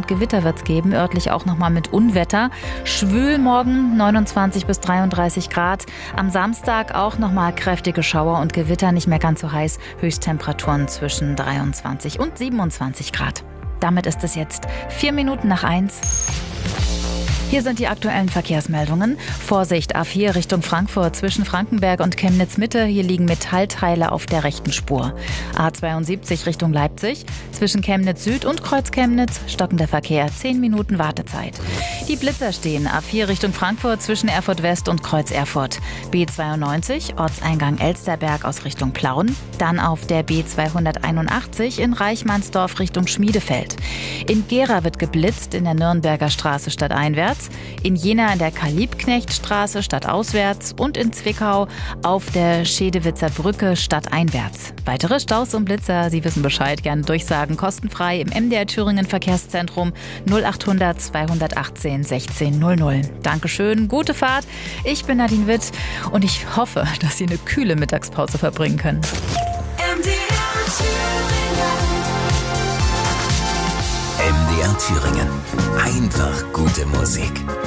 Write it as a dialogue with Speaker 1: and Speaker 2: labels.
Speaker 1: und Gewitter wird es geben, örtlich auch nochmal mit Unwetter. Schwül morgen 29 bis 33 Grad. Am Samstag auch nochmal kräftige Schauer und Gewitter, nicht mehr ganz so heiß. Höchsttemperaturen zwischen 23 und 27 Grad. Damit ist es jetzt 1:04. Hier sind die aktuellen Verkehrsmeldungen. Vorsicht, A4 Richtung Frankfurt zwischen Frankenberg und Chemnitz Mitte. Hier liegen Metallteile auf der rechten Spur. A72 Richtung Leipzig zwischen Chemnitz Süd und Kreuz Chemnitz. Stockender Verkehr, 10 Minuten Wartezeit. Die Blitzer stehen. A4 Richtung Frankfurt zwischen Erfurt West und Kreuz Erfurt. B92 Ortseingang Elsterberg aus Richtung Plauen. Dann auf der B281 in Reichmannsdorf Richtung Schmiedefeld. In Gera wird geblitzt in der Nürnberger Straße stadteinwärts. In Jena in der Karl-Liebknecht-Straße stadtauswärts und in Zwickau auf der Schedewitzer Brücke stadteinwärts. Weitere Staus und Blitzer, Sie wissen Bescheid, gerne durchsagen, kostenfrei im MDR Thüringen Verkehrszentrum 0800 218 1600. Dankeschön, gute Fahrt. Ich bin Nadine Witt und ich hoffe, dass Sie eine kühle Mittagspause verbringen können.
Speaker 2: MDR Thüringen. Einfach gute Musik.